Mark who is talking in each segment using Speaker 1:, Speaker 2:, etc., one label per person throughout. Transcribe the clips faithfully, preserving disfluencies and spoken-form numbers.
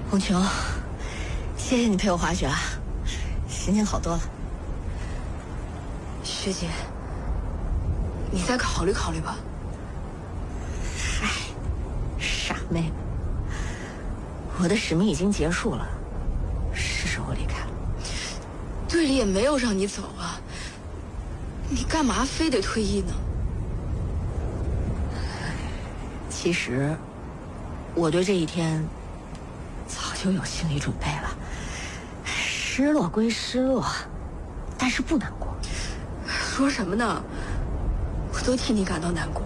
Speaker 1: 红琼，谢谢你陪我滑雪啊，心情好多了。
Speaker 2: 学姐，你再考虑考虑吧。
Speaker 1: 嗨，傻妹妹，我的使命已经结束了，是时候离开了。
Speaker 2: 队里也没有让你走啊，你干嘛非得退役呢？
Speaker 1: 其实，我对这一天早就有心理准备了。失落归失落，但是不难过。
Speaker 2: 说什么呢？我都替你感到难过。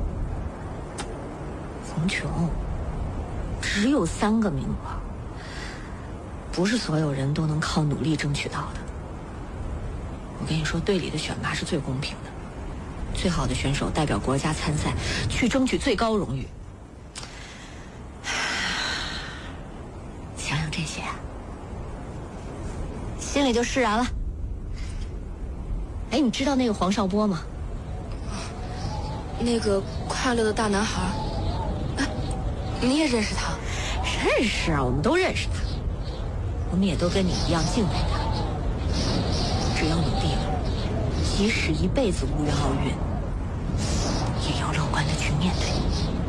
Speaker 1: 红琼，只有三个名额，不是所有人都能靠努力争取到的。我跟你说，队里的选拔是最公平的，最好的选手代表国家参赛，去争取最高荣誉。想想这些，心里就释然了。哎，你知道那个黄少波吗？
Speaker 2: 那个快乐的大男孩，哎，你也认识他？
Speaker 1: 认识啊，我们都认识他，我们也都跟你一样敬佩他。只要努力了，即使一辈子无缘奥运，也要乐观的去面对。